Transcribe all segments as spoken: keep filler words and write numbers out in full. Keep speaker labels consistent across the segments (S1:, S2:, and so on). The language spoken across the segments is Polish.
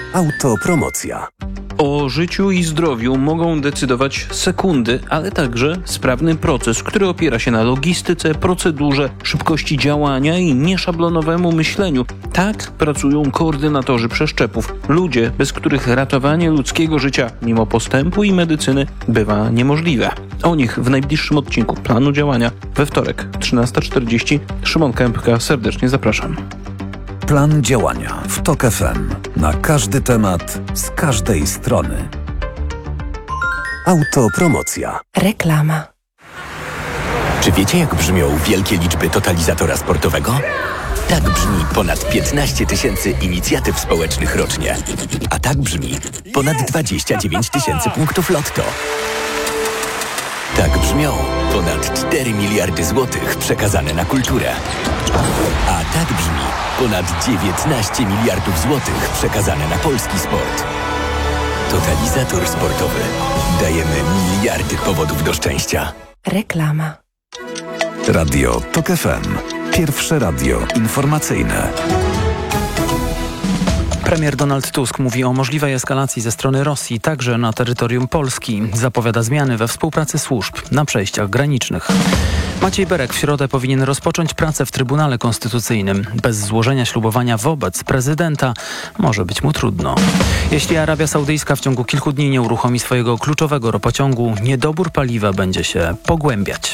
S1: Autopromocja.
S2: O życiu i zdrowiu mogą decydować sekundy, ale także sprawny proces, który opiera się na logistyce, procedurze, szybkości działania i nieszablonowemu myśleniu. Tak pracują koordynatorzy przeszczepów. Ludzie, bez których ratowanie ludzkiego życia, mimo postępu i medycyny, bywa niemożliwe. O nich w najbliższym odcinku planu działania we wtorek, trzynasta czterdzieści. Szymon Kępka, serdecznie zapraszam.
S1: Plan działania w TOK F M. Na każdy temat, z każdej strony. Autopromocja.
S3: Reklama.
S4: Czy wiecie, jak brzmią wielkie liczby totalizatora sportowego? Tak brzmi ponad piętnaście tysięcy inicjatyw społecznych rocznie. A tak brzmi ponad dwadzieścia dziewięć tysięcy punktów lotto. Tak brzmią ponad cztery miliardy złotych przekazane na kulturę. A tak brzmi ponad dziewiętnaście miliardów złotych przekazane na polski sport. Totalizator sportowy. Dajemy miliardy powodów do szczęścia.
S3: Reklama.
S1: Radio TOK F M. Pierwsze radio informacyjne.
S5: Premier Donald Tusk mówi o możliwej eskalacji ze strony Rosji, także na terytorium Polski. Zapowiada zmiany we współpracy służb na przejściach granicznych. Maciej Berek w środę powinien rozpocząć pracę w Trybunale Konstytucyjnym. Bez złożenia ślubowania wobec prezydenta może być mu trudno. Jeśli Arabia Saudyjska w ciągu kilku dni nie uruchomi swojego kluczowego ropociągu, niedobór paliwa będzie się pogłębiać.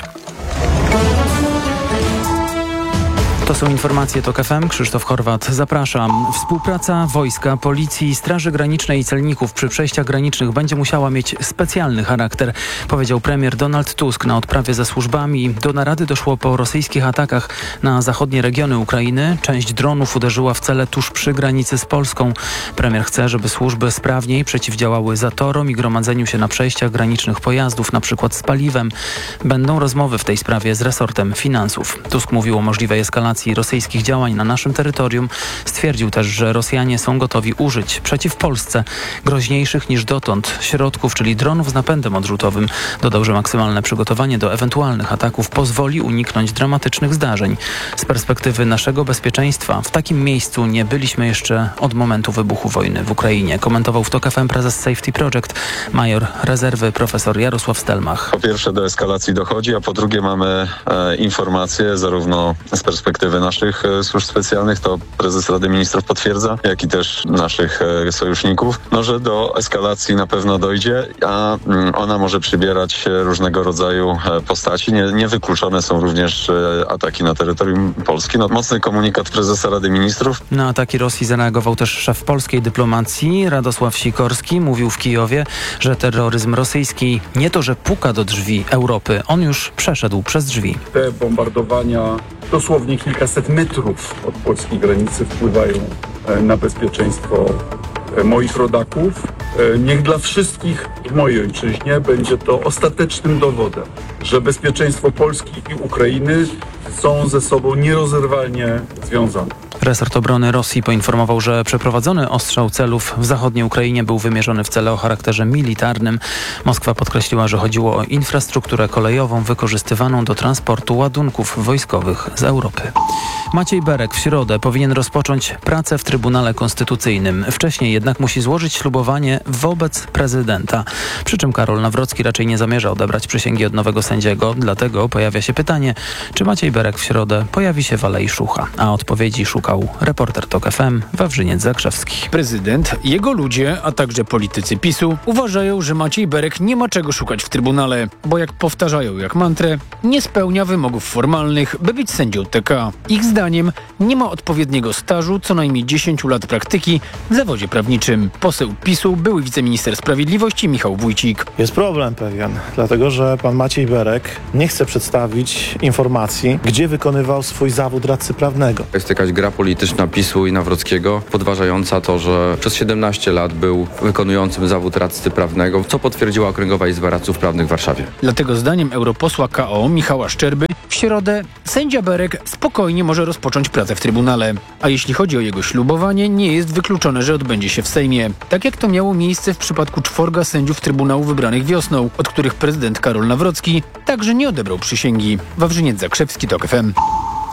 S5: To są informacje TOK F M. Krzysztof Horwat, zapraszam. Współpraca wojska, policji, Straży Granicznej i celników przy przejściach granicznych będzie musiała mieć specjalny charakter, powiedział premier Donald Tusk na odprawie ze służbami. Do narady doszło po rosyjskich atakach na zachodnie regiony Ukrainy. Część dronów uderzyła w cele tuż przy granicy z Polską. Premier chce, żeby służby sprawniej przeciwdziałały zatorom i gromadzeniu się na przejściach granicznych pojazdów, na przykład z paliwem. Będą rozmowy w tej sprawie z resortem finansów. Tusk mówił o możliwej eskalacji rosyjskich działań na naszym terytorium. Stwierdził też, że Rosjanie są gotowi użyć przeciw Polsce groźniejszych niż dotąd środków, czyli dronów z napędem odrzutowym. Dodał, że maksymalne przygotowanie do ewentualnych ataków pozwoli uniknąć dramatycznych zdarzeń. Z perspektywy naszego bezpieczeństwa w takim miejscu nie byliśmy jeszcze od momentu wybuchu wojny w Ukrainie. Komentował w TOK F M prezes Safety Project, major rezerwy profesor Jarosław Stelmach.
S6: Po pierwsze do eskalacji dochodzi, a po drugie mamy e, informacje zarówno z perspektywy naszych służb specjalnych, to prezes Rady Ministrów potwierdza, jak i też naszych sojuszników, no, że do eskalacji na pewno dojdzie, a ona może przybierać różnego rodzaju postaci. Nie, niewykluczone są również ataki na terytorium Polski. No, mocny komunikat prezesa Rady Ministrów.
S5: Na ataki Rosji zareagował też szef polskiej dyplomacji Radosław Sikorski. Mówił w Kijowie, że terroryzm rosyjski nie to, że puka do drzwi Europy, on już przeszedł przez drzwi.
S7: Te bombardowania dosłownie kilkaset metrów od polskiej granicy wpływają na bezpieczeństwo moich rodaków. Niech dla wszystkich w mojej ojczyźnie będzie to ostatecznym dowodem, że bezpieczeństwo Polski i Ukrainy są ze sobą nierozerwalnie związane.
S5: Resort Obrony Rosji poinformował, że przeprowadzony ostrzał celów w zachodniej Ukrainie był wymierzony w cele o charakterze militarnym. Moskwa podkreśliła, że chodziło o infrastrukturę kolejową wykorzystywaną do transportu ładunków wojskowych z Europy. Maciej Berek w środę powinien rozpocząć pracę w Trybunale Konstytucyjnym. Wcześniej jednak musi złożyć ślubowanie wobec prezydenta. Przy czym Karol Nawrocki raczej nie zamierza odebrać przysięgi od nowego sędziego. Dlatego pojawia się pytanie, czy Maciej Berek w środę pojawi się w Alei Szucha. A odpowiedzi szukał reporter TOK F M Wawrzyniec Zakrzewski.
S8: Prezydent, jego ludzie, a także politycy PiSu uważają, że Maciej Berek nie ma czego szukać w Trybunale, bo jak powtarzają jak mantrę, nie spełnia wymogów formalnych, by być sędzią T K. Ich zdaniem nie ma odpowiedniego stażu, co najmniej dziesięć lat praktyki w zawodzie prawniczym. Poseł PiSu, były wiceminister sprawiedliwości Michał Wójcik.
S9: Jest problem pewien, dlatego że pan Maciej Berek nie chce przedstawić informacji, gdzie wykonywał swój zawód radcy prawnego.
S10: Jest jakaś gra polityczna PiSu i Nawrockiego, podważająca to, że przez siedemnaście lat był wykonującym zawód radcy prawnego, co potwierdziła Okręgowa Izba Radców Prawnych w Warszawie.
S8: Dlatego zdaniem europosła K O Michała Szczerby w środę sędzia Berek spokojnie może rozpocząć pracę w Trybunale. A jeśli chodzi o jego ślubowanie, nie jest wykluczone, że odbędzie się w Sejmie. Tak jak to miało miejsce w przypadku czworga sędziów Trybunału wybranych wiosną, od których prezydent Karol Nawrocki także nie odebrał przysięgi. Wawrzyniec Zakrzewski, TOK F M.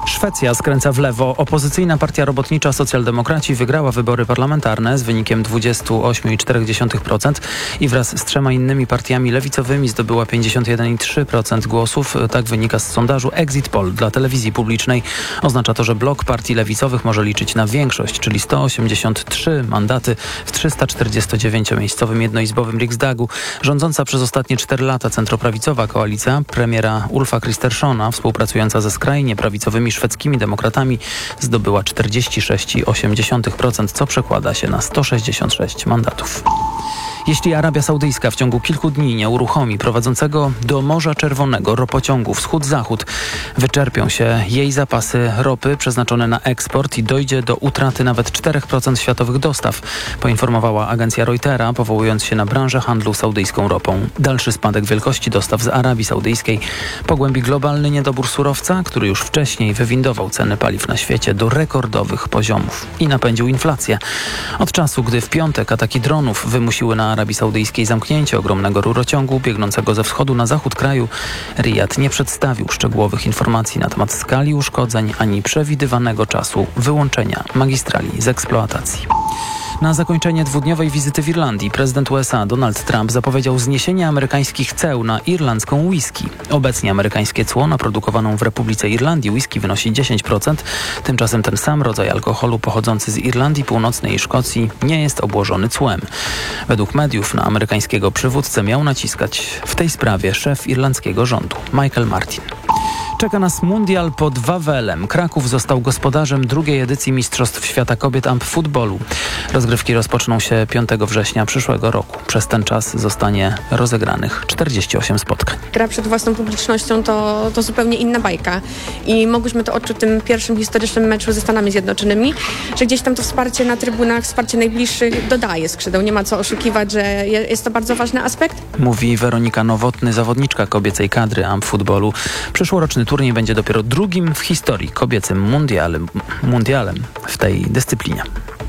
S5: Szwecja skręca w lewo. Opozycyjna partia robotnicza Socjaldemokraci wygrała wybory parlamentarne z wynikiem dwadzieścia osiem przecinek cztery procent i wraz z trzema innymi partiami lewicowymi zdobyła pięćdziesiąt jeden przecinek trzy procent głosów. Tak wynika z sondażu Exit Poll dla telewizji publicznej. Oznacza to, że blok partii lewicowych może liczyć na większość, czyli sto osiemdziesiąt trzy mandaty w trzysta czterdziestodziewięciomiejscowym jednoizbowym Riksdagu. Rządząca przez ostatnie cztery lata centroprawicowa koalicja premiera Ulfa Kristerssona, współpracująca ze skrajnie prawicowymi szwedzkimi demokratami, zdobyła czterdzieści sześć przecinek osiem procent, co przekłada się na sto sześćdziesiąt sześć mandatów. Jeśli Arabia Saudyjska w ciągu kilku dni nie uruchomi prowadzącego do Morza Czerwonego ropociągu wschód-zachód, wyczerpią się jej zapasy ropy przeznaczone na eksport i dojdzie do utraty nawet cztery procent światowych dostaw, poinformowała agencja Reutera, powołując się na branżę handlu saudyjską ropą. Dalszy spadek wielkości dostaw z Arabii Saudyjskiej pogłębi globalny niedobór surowca, który już wcześniej wywindował ceny paliw na świecie do rekordowych poziomów i napędził inflację. Od czasu, gdy w piątek ataki dronów wymusiły na Arabii Saudyjskiej zamknięcie ogromnego rurociągu biegnącego ze wschodu na zachód kraju, Rijad nie przedstawił szczegółowych informacji na temat skali uszkodzeń ani przewidywanego czasu wyłączenia magistrali z eksploatacji. Na zakończenie dwudniowej wizyty w Irlandii prezydent U S A Donald Trump zapowiedział zniesienie amerykańskich ceł na irlandzką whisky. Obecnie amerykańskie cło na produkowaną w Republice Irlandii whisky wynosi dziesięć procent. Tymczasem ten sam rodzaj alkoholu pochodzący z Irlandii Północnej i Szkocji nie jest obłożony cłem. Według mediów na amerykańskiego przywódcę miał naciskać w tej sprawie szef irlandzkiego rządu Michael Martin. Czeka nas mundial pod Wawelem. Kraków został gospodarzem drugiej edycji Mistrzostw Świata Kobiet Amp Futbolu. Rozgrywki rozpoczną się piątego września przyszłego roku. Przez ten czas zostanie rozegranych czterdzieści osiem spotkań.
S3: Gra przed własną publicznością to, to zupełnie inna bajka. I mogłyśmy to odczuć w tym pierwszym historycznym meczu ze Stanami Zjednoczonymi, że gdzieś tam to wsparcie na trybunach, wsparcie najbliższych dodaje skrzydeł. Nie ma co oszukiwać, że jest to bardzo ważny aspekt.
S5: Mówi Weronika Nowotny, zawodniczka kobiecej kadry Amp Futbolu. Przyszłoroczny turniej będzie dopiero drugim w historii kobiecym mundialem, mundialem w tej dyscyplinie.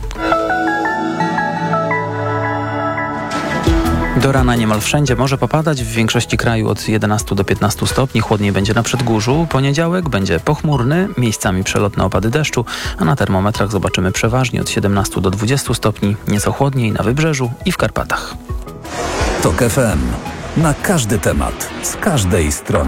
S5: Do rana niemal wszędzie może popadać, w większości kraju od jedenastu do piętnastu stopni, chłodniej będzie na Przedgórzu. Poniedziałek będzie pochmurny, miejscami przelotne opady deszczu, a na termometrach zobaczymy przeważnie od siedemnastu do dwudziestu stopni, nieco chłodniej na Wybrzeżu i w Karpatach.
S1: TOK F M. Na każdy temat, z każdej strony.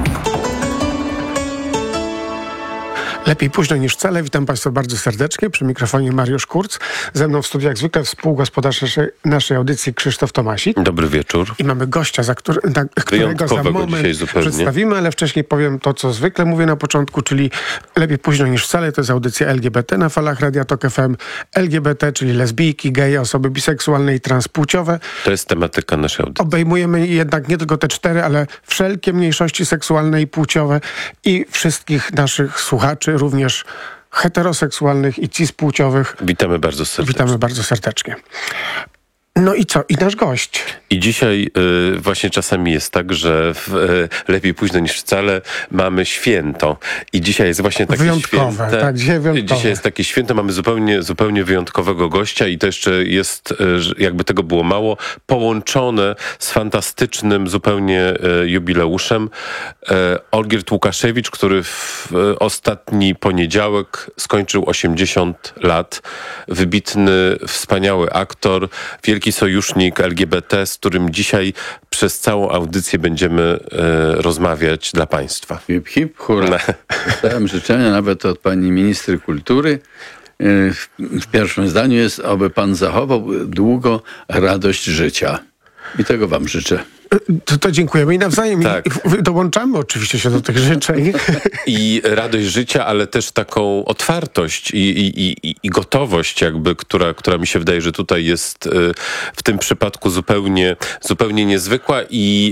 S11: Lepiej późno niż wcale. Witam Państwa bardzo serdecznie. Przy mikrofonie Mariusz Kurz. Ze mną w studiu jak zwykle współgospodarz naszej, naszej audycji Krzysztof Tomasik.
S12: Dobry wieczór.
S11: I mamy gościa, za który, na, którego za moment przedstawimy, ale wcześniej powiem to, co zwykle mówię na początku, czyli lepiej późno niż wcale. To jest audycja L G B T na falach Radia Tok F M. L G B T, czyli lesbijki, geje, osoby biseksualne i transpłciowe.
S12: To jest tematyka naszej audycji.
S11: Obejmujemy jednak nie tylko te cztery, ale wszelkie mniejszości seksualne i płciowe i wszystkich naszych słuchaczy, również heteroseksualnych i cispłciowych.
S12: Witamy bardzo serdecznie.
S11: Witamy bardzo serdecznie. No i co? I nasz gość.
S12: I dzisiaj y, właśnie czasami jest tak, że w, y, lepiej późno niż wcale mamy święto. I dzisiaj jest właśnie takie
S11: wyjątkowe,
S12: święto.
S11: Tak, dzisiaj wyjątkowe.
S12: Dzisiaj jest takie święto, mamy zupełnie, zupełnie wyjątkowego gościa i to jeszcze jest, y, jakby tego było mało, połączone z fantastycznym zupełnie y, jubileuszem. Y, Olgierd Łukaszewicz, który w y, ostatni poniedziałek skończył osiemdziesiąt lat. Wybitny, wspaniały aktor, wielki sojusznik L G B T, z którym dzisiaj przez całą audycję będziemy e, rozmawiać dla Państwa.
S13: Hip, hip, hurra. Dostałem życzenia nawet od pani minister kultury. W, w pierwszym zdaniu jest, aby pan zachował długo radość życia. I tego wam życzę.
S11: To, to dziękujemy i nawzajem.
S12: Tak.
S11: I dołączamy oczywiście się do tych życzeń.
S12: I radość życia, ale też taką otwartość i, i, i, i gotowość jakby, która, która mi się wydaje, że tutaj jest y, w tym przypadku zupełnie, zupełnie niezwykła i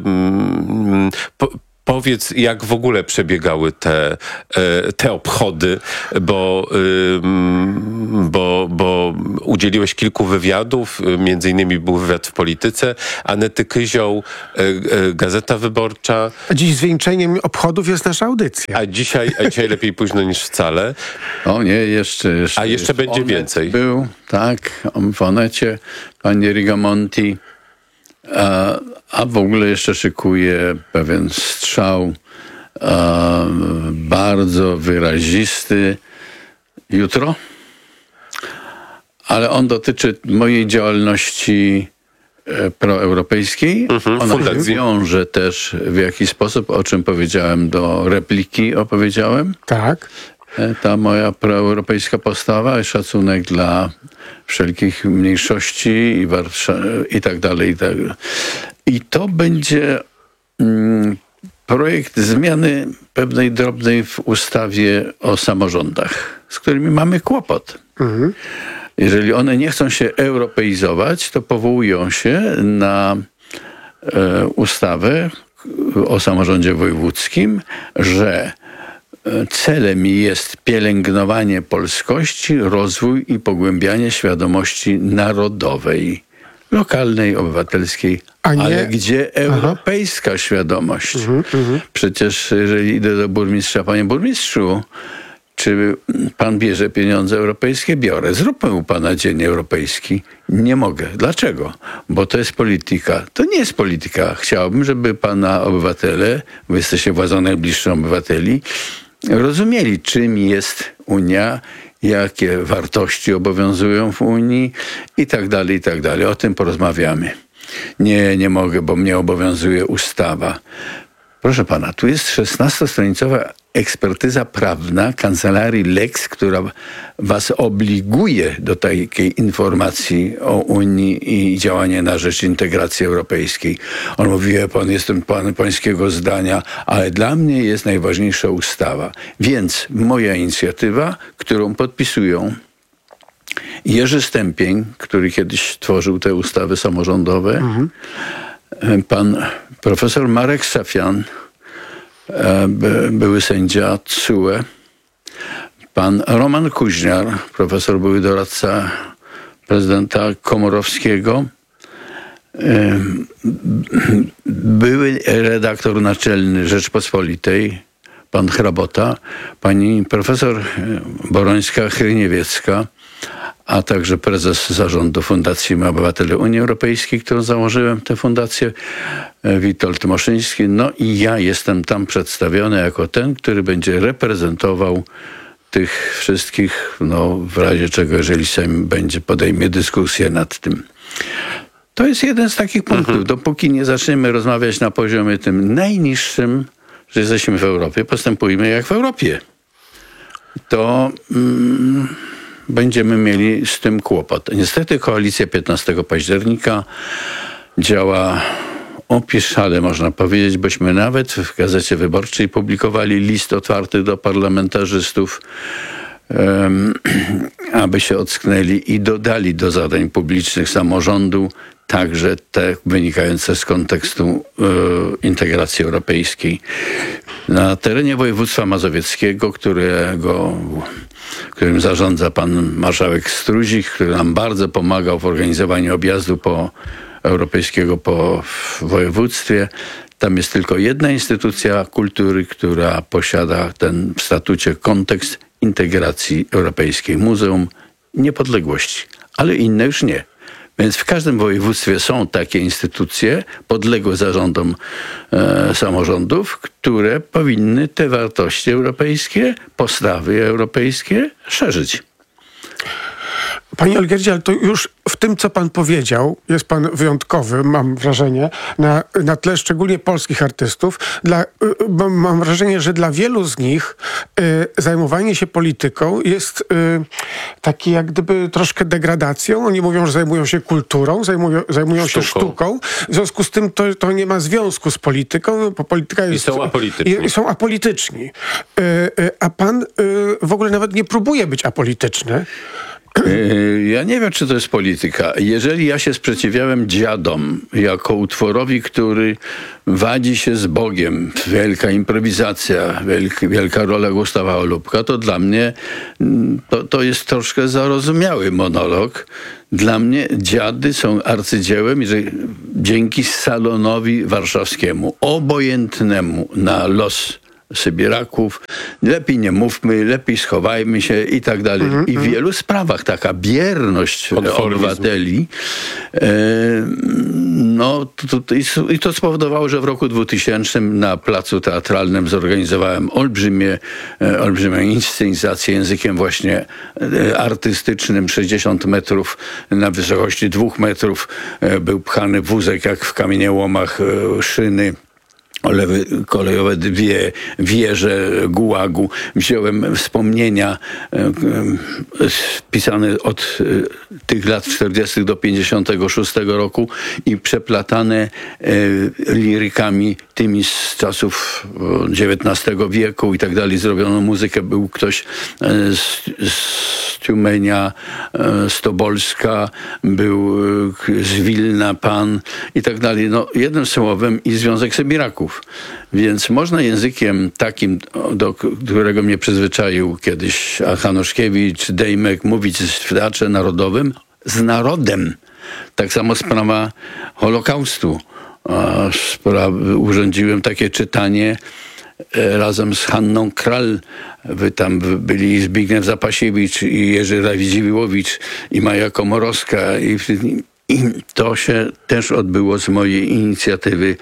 S12: y, y, po, Powiedz, jak w ogóle przebiegały te, te obchody, bo, bo, bo udzieliłeś kilku wywiadów, między innymi był wywiad w Polityce, Anety Kyzioł, Gazeta Wyborcza.
S11: A dziś zwieńczeniem obchodów jest nasza audycja.
S12: A dzisiaj, a dzisiaj lepiej późno niż wcale.
S13: O nie, jeszcze. jeszcze
S12: a jeszcze będzie
S13: Onet
S12: więcej.
S13: Był, tak, w Onecie, pani Rigamonti. A, a w ogóle jeszcze szykuje pewien strzał e, bardzo wyrazisty jutro, ale on dotyczy mojej działalności e, proeuropejskiej.
S12: Mhm,
S13: Ona
S12: fundacji.
S13: wiąże też w jakiś sposób, o czym powiedziałem, do repliki opowiedziałem.
S11: Tak.
S13: Ta moja proeuropejska postawa i szacunek dla wszelkich mniejszości i, Warsza- i tak dalej. I, tak. I to będzie mm, projekt zmiany pewnej drobnej w ustawie o samorządach, z którymi mamy kłopot.
S11: Mhm.
S13: Jeżeli one nie chcą się europeizować, to powołują się na e, ustawę o samorządzie wojewódzkim, że celem jest pielęgnowanie polskości, rozwój i pogłębianie świadomości narodowej, lokalnej, obywatelskiej,
S11: A nie...
S13: ale gdzie europejska Aha. świadomość?
S11: Mhm, mhm.
S13: Przecież jeżeli idę do burmistrza, panie burmistrzu, czy pan bierze pieniądze europejskie? Biorę. Zróbmy u pana dzień europejski. Nie mogę. Dlaczego? Bo to jest polityka. To nie jest polityka. Chciałbym, żeby pana obywatele, wy jesteście władzą najbliższą obywateli, rozumieli, czym jest Unia, jakie wartości obowiązują w Unii i tak dalej, i tak dalej. O tym porozmawiamy. Nie, nie mogę, bo mnie obowiązuje ustawa. Proszę pana, tu jest szesnastostronicowa ekspertyza prawna kancelarii Lex, która was obliguje do takiej informacji o Unii i działania na rzecz integracji europejskiej. On mówi, wie pan, jestem pan pańskiego zdania, ale dla mnie jest najważniejsza ustawa. Więc moja inicjatywa, którą podpisują Jerzy Stępień, który kiedyś tworzył te ustawy samorządowe, mhm. pan profesor Marek Safian, by, były sędzia T S U E, pan Roman Kuźniar, profesor, były doradca prezydenta Komorowskiego, były redaktor naczelny Rzeczpospolitej, pan Hrabota, pani profesor Borońska-Chryniewiecka, a także prezes zarządu Fundacji My Obywatele Unii Europejskiej, którą założyłem, tę fundację, Witold Moszyński. No i ja jestem tam przedstawiony jako ten, który będzie reprezentował tych wszystkich, no w razie czego, jeżeli Sejm będzie podejmie dyskusję nad tym. To jest jeden z takich punktów. Mhm. Dopóki nie zaczniemy rozmawiać na poziomie tym najniższym, że jesteśmy w Europie, postępujmy jak w Europie. To... Mm, będziemy mieli z tym kłopot. Niestety koalicja piętnastego października działa opieszale, można powiedzieć, bośmy nawet w Gazecie Wyborczej publikowali list otwarty do parlamentarzystów, um, aby się ocknęli i dodali do zadań publicznych samorządu także te wynikające z kontekstu e, integracji europejskiej. Na terenie województwa mazowieckiego, którego, którym zarządza pan marszałek Struzik, który nam bardzo pomagał w organizowaniu objazdu po europejskiego po województwie, tam jest tylko jedna instytucja kultury, która posiada ten w statucie kontekst integracji europejskiej. Muzeum Niepodległości, ale inne już nie. Więc w każdym województwie są takie instytucje podległe zarządom e, samorządów, które powinny te wartości europejskie, postawy europejskie szerzyć.
S11: Panie Olgierdzie, ale to już w tym, co pan powiedział, jest pan wyjątkowy, mam wrażenie, na, na tle szczególnie polskich artystów. Dla, y, mam wrażenie, że dla wielu z nich y, zajmowanie się polityką jest y, takie jak gdyby troszkę degradacją. Oni mówią, że zajmują się kulturą, zajmują, zajmują się sztuką. W związku z tym to, to nie ma związku z polityką, bo polityka jest...
S12: I są apolityczni.
S11: I, i są apolityczni. Y, y, a pan y, w ogóle nawet nie próbuje być apolityczny.
S13: Ja nie wiem, czy to jest polityka. Jeżeli ja się sprzeciwiałem dziadom jako utworowi, który wadzi się z Bogiem, wielka improwizacja, wielka, wielka rola Gustawa Olubka, to dla mnie to, to jest troszkę zarozumiały monolog. Dla mnie dziady są arcydziełem, że dzięki salonowi warszawskiemu, obojętnemu na los Sybieraków, lepiej nie mówmy, lepiej schowajmy się i tak dalej.
S11: Mm-hmm.
S13: I w wielu sprawach taka bierność obywateli e, no to, to, i to spowodowało, że w roku dwutysięcznym na Placu Teatralnym zorganizowałem olbrzymie, e, olbrzymią inscenizację językiem właśnie e, artystycznym, sześćdziesiąt metrów na wysokości dwóch metrów e, był pchany wózek jak w kamieniołomach, e, szyny Olewy kolejowe, dwie wieże gułagu. Wziąłem wspomnienia e, e, pisane od e, tych lat czterdziestych do pięćdziesiątego szóstego roku i przeplatane e, lirykami tymi z czasów dziewiętnastego wieku i tak dalej. Zrobiono muzykę. Był ktoś e, z, z Tiumenia, e, z Tobolska, był e, z Wilna pan i tak dalej. No, jednym słowem i Związek Sybiraków. Więc można językiem takim, do którego mnie przyzwyczaił kiedyś Hanuszkiewicz, Dejmek, mówić w Teatrze Narodowym z narodem. Tak samo sprawa Holokaustu. Sprawy, urządziłem takie czytanie razem z Hanną Kral. Wy tam byli Zbigniew Zapasiewicz i Jerzy Radziwiłowicz i Maja Komorowska. I, I to się też odbyło z mojej inicjatywy.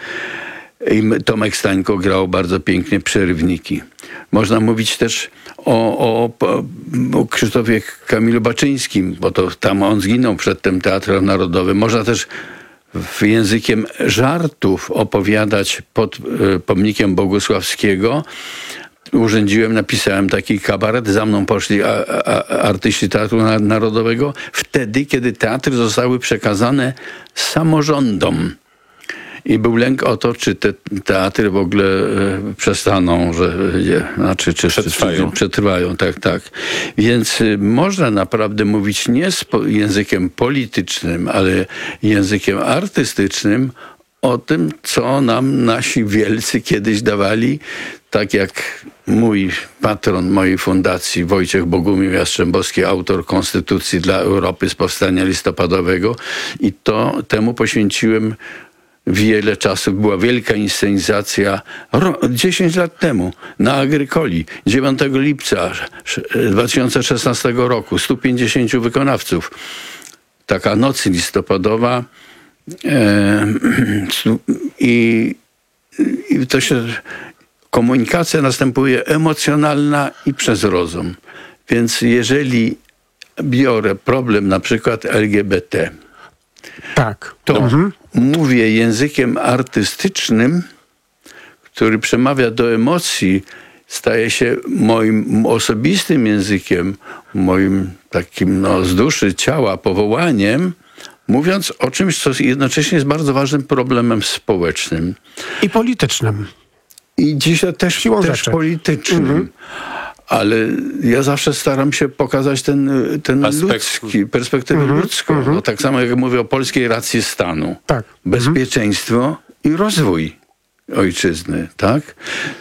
S13: I Tomek Stańko grał bardzo pięknie przerywniki. Można mówić też o, o, o Krzysztofie Kamilu Baczyńskim, bo to tam on zginął przed tym Teatrem Narodowym. Można też w językiem żartów opowiadać pod y, pomnikiem Bogusławskiego. Urządziłem, napisałem taki kabaret, za mną poszli a, a, artyści Teatru Narodowego, wtedy, kiedy teatry zostały przekazane samorządom. I był lęk o to, czy te teatry w ogóle e, przestaną, że nie, znaczy, czy przetrwają. Czy, przetrwają, tak, tak. Więc y, można naprawdę mówić nie spo, językiem politycznym, ale językiem artystycznym o tym, co nam nasi wielcy kiedyś dawali, tak jak mój patron mojej fundacji, Wojciech Bogumił Jastrzębowski, autor Konstytucji dla Europy z powstania listopadowego, i to temu poświęciłem wiele czasu. Była wielka inscenizacja dziesięć lat temu na Agrykoli, dziewiątego lipca dwa tysiące szesnastego roku, stu pięćdziesięciu wykonawców. Taka noc listopadowa e, i, i to się komunikacja następuje emocjonalna i przez rozum. Więc jeżeli biorę problem na przykład L G B T,
S11: tak,
S13: to
S11: mhm.
S13: mówię językiem artystycznym, który przemawia do emocji, staje się moim osobistym językiem, moim takim no, z duszy, ciała, powołaniem, mówiąc o czymś, co jednocześnie jest bardzo ważnym problemem społecznym.
S11: I politycznym.
S13: I dzisiaj też,
S11: Siłą
S13: też
S11: rzeczy.
S13: politycznym. Mhm. Ale ja zawsze staram się pokazać ten, ten ludzki, perspektywę
S11: mhm.
S13: ludzką.
S11: Mhm.
S13: No, tak samo jak mówię o polskiej racji stanu.
S11: Tak.
S13: Bezpieczeństwo mhm. i rozwój ojczyzny, tak?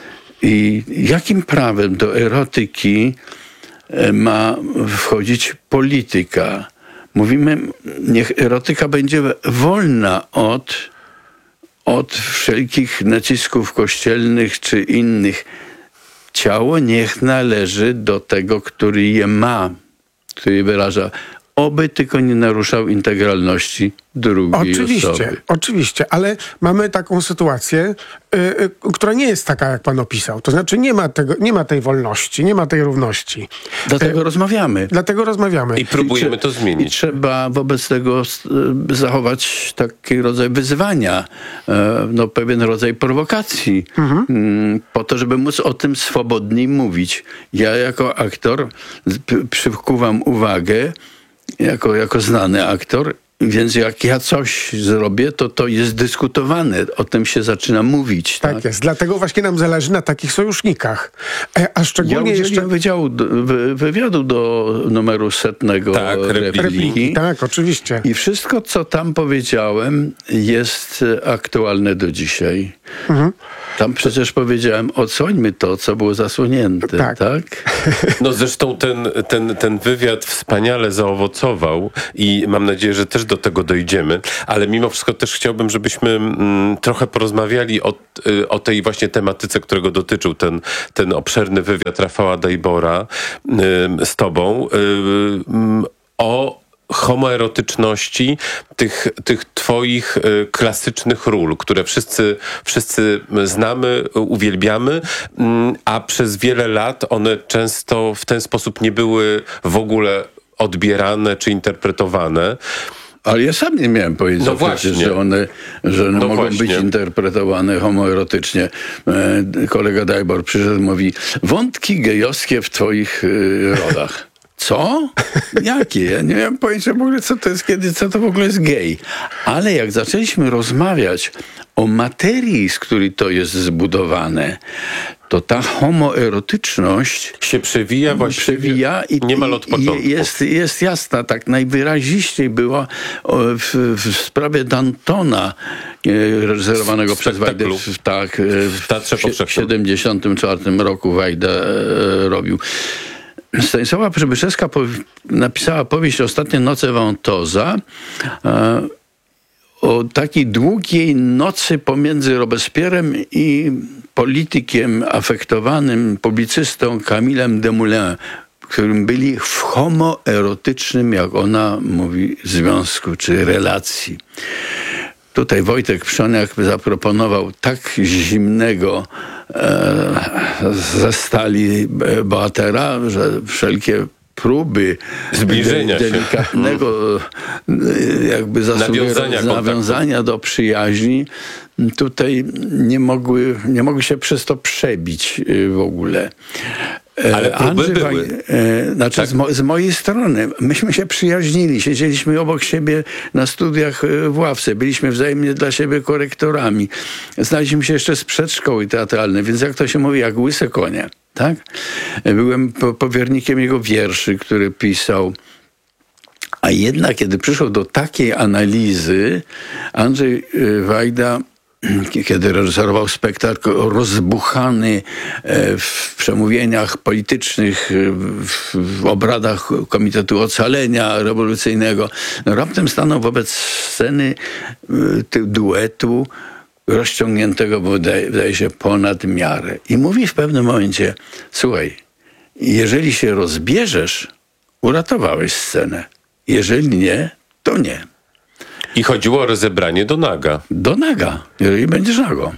S13: I jakim prawem do erotyki ma wchodzić polityka? Mówimy, niech erotyka będzie wolna od, od wszelkich nacisków kościelnych czy innych. Ciało niech należy do tego, który je ma, który je wyraża. Oby tylko nie naruszał integralności drugiej
S11: oczywiście,
S13: osoby.
S11: Oczywiście, ale mamy taką sytuację, y, y, która nie jest taka, jak pan opisał. To znaczy nie ma, tego, nie ma tej wolności, nie ma tej równości.
S13: Dlatego y, rozmawiamy.
S11: Dlatego rozmawiamy.
S12: I próbujemy
S13: I
S12: to zmienić.
S13: I trzeba wobec tego y, zachować taki rodzaj wyzwania, y, no, pewien rodzaj prowokacji, mhm. y, po to, żeby móc o tym swobodniej mówić. Ja jako aktor p- przykuwam uwagę, jako, jako znany aktor, więc jak ja coś zrobię, to to jest dyskutowane. O tym się zaczyna mówić. Tak,
S11: tak jest. Dlatego właśnie nam zależy na takich sojusznikach. E, a szczególnie
S13: ja
S11: jeszcze...
S13: wydziału, wy, wywiadu do numeru setnego
S12: tak, repliki.
S11: repliki. Tak, oczywiście.
S13: I wszystko, co tam powiedziałem, jest aktualne do dzisiaj. Mhm. Tam przecież powiedziałem, odsłońmy to, co było zasłonięte. Tak. tak?
S12: No zresztą ten, ten, ten wywiad wspaniale zaowocował i mam nadzieję, że też do tego dojdziemy, ale mimo wszystko też chciałbym, żebyśmy mm, trochę porozmawiali o, y, o tej właśnie tematyce, którego dotyczył ten, ten obszerny wywiad Rafała Dejbora y, z tobą, y, y, o homoerotyczności tych, tych twoich y, klasycznych ról, które wszyscy, wszyscy znamy, uwielbiamy, y, a przez wiele lat one często w ten sposób nie były w ogóle odbierane czy interpretowane.
S13: Ale ja sam nie miałem powiedzieć,
S12: no właśnie.
S13: że one, że one
S12: no
S13: mogą
S12: właśnie.
S13: być interpretowane homoerotycznie. E, kolega Dajbor przyszedł i mówi, wątki gejowskie w twoich y, rodach. Co? Jakie? Ja nie miałem pojęcia w ogóle, co to jest, kiedy, co to w ogóle jest gej. Ale jak zaczęliśmy rozmawiać o materii, z której to jest zbudowane, to ta homoerotyczność
S12: się przewija właściwie
S13: przewija i
S12: niemal od początku.
S13: Jest, jest jasna, tak najwyraziściej była w, w sprawie Dantona, e, reżyserowanego przez Wajdę w, tak, w, w siedemdziesiątym czwartym roku Wajda e, robił. Stanisława Przybyszewska napisała powieść Ostatnie noce Wątoza e, o takiej długiej nocy pomiędzy Robespierrem i politykiem afektowanym, publicystą Camillem Desmoulins, którym byli w homoerotycznym, jak ona mówi, związku czy relacji. Tutaj Wojtek Przoniak zaproponował tak zimnego e, ze stali bohatera, że wszelkie próby
S12: zbliżenia
S13: de, delikatnego się. jakby
S12: nawiązania,
S13: nawiązania do przyjaźni tutaj nie mogły, nie mogły się przez to przebić w ogóle.
S12: Ale próby
S13: Andrzej
S12: były.
S13: Waj, e, znaczy tak. z, mo, z mojej strony. Myśmy się przyjaźnili. Siedzieliśmy obok siebie na studiach w ławce. Byliśmy wzajemnie dla siebie korektorami. Znaliśmy się jeszcze z przedszkoły teatralnej, więc jak to się mówi, jak łyse konie. Tak? Byłem po, powiernikiem jego wierszy, które pisał. A jednak, kiedy przyszło do takiej analizy, Andrzej Wajda, kiedy reżyserował spektakl rozbuchany w przemówieniach politycznych, w, w obradach Komitetu Ocalenia Rewolucyjnego, no raptem stanął wobec sceny tego duetu rozciągniętego, bo wydaje, wydaje się, ponad miarę. I mówi w pewnym momencie, słuchaj, jeżeli się rozbierzesz, uratowałeś scenę. Jeżeli nie, to nie.
S12: I chodziło o rozebranie do naga.
S13: Do naga, jeżeli będziesz nago.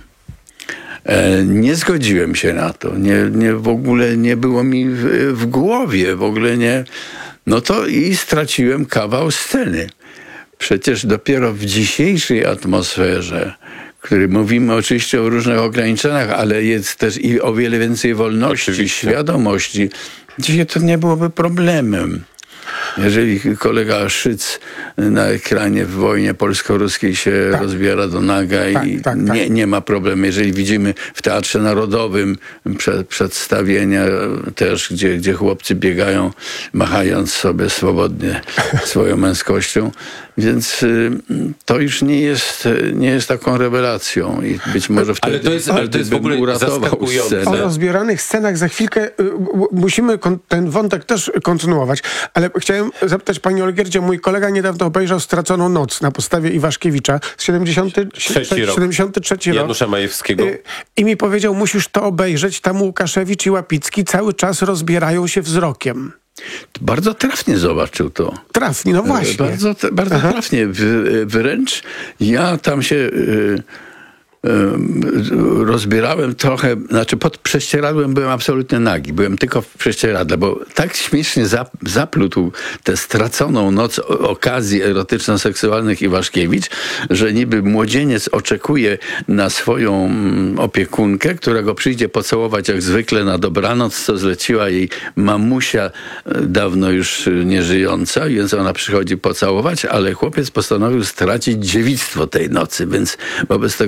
S13: E, nie zgodziłem się na to. Nie, nie, w ogóle nie było mi w, w głowie. W ogóle nie. No to i straciłem kawał sceny. Przecież dopiero w dzisiejszej atmosferze, w której mówimy oczywiście o różnych ograniczeniach, ale jest też i o wiele więcej wolności, oczywiście. Świadomości. Dzisiaj to nie byłoby problemem. Jeżeli kolega Szyc na ekranie w wojnie polsko-ruskiej się tak. rozbiera do naga tak, i tak, tak. Nie, nie ma problemu. Jeżeli widzimy w Teatrze Narodowym przed, przedstawienia też, gdzie, gdzie chłopcy biegają, machając sobie swobodnie swoją męskością. Więc y, to już nie jest, nie jest taką rewelacją i być może wtedy
S12: ale to jest, ale to jest w ogóle zaskakujące.
S11: O rozbieranych scenach za chwilkę y, musimy kon- ten wątek też kontynuować, ale chciałem zapytać pani Olgierdzie, mój kolega niedawno obejrzał Straconą noc na podstawie Iwaszkiewicza z siedemdziesiątego trzeciego rok.
S12: Janusza Majewskiego. Y,
S11: I mi powiedział, musisz to obejrzeć, tam Łukaszewicz i Łapicki cały czas rozbierają się wzrokiem.
S13: Bardzo trafnie zobaczył to.
S11: Trafnie, no właśnie.
S13: Bardzo, bardzo trafnie. Wręcz ja tam się y, y, rozbierałem trochę, znaczy pod prześcieradłem byłem absolutnie nagi. Byłem tylko w prześcieradle, bo tak śmiesznie zap, zaplótł tę straconą noc okazji erotyczno-seksualnych Iwaszkiewicz, że niby młodzieniec oczekuje na swoją opiekunkę, która go przyjdzie pocałować jak zwykle na dobranoc, co zleciła jej mamusia, dawno już nieżyjąca, więc ona przychodzi pocałować, ale chłopiec postanowił stracić dziewictwo tej nocy, więc wobec tego się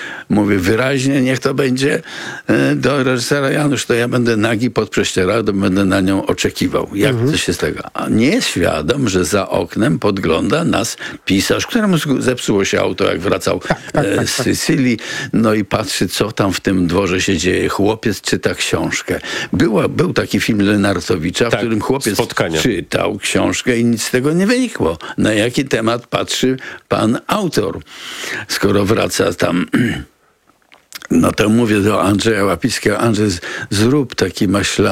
S13: mówię wyraźnie, niech to będzie do reżysera: Janusz, to ja będę nagi pod prześcieradą, będę na nią oczekiwał. Jak mhm. coś się z tego? A nie jest świadom, że za oknem podgląda nas pisarz, któremu zepsuło się auto, jak wracał tak, tak, tak, z Sycylii, no i patrzy, co tam w tym dworze się dzieje. Chłopiec czyta książkę. Była, był taki film Lenartowicza, tak, w którym chłopiec spotkania. czytał książkę i nic z tego nie wynikło. Na jaki temat patrzy pan autor? Skoro wraca tam... No to mówię do Andrzeja Łapickiego: Andrzej, zrób taki maślany